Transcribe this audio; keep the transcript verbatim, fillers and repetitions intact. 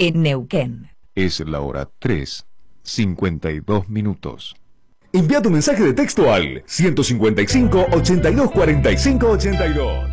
en Neuquén. Es la hora tres, cincuenta y dos minutos. Envía tu mensaje de texto al ciento cincuenta y cinco, ochenta y dos, cuarenta y cinco, ochenta y dos.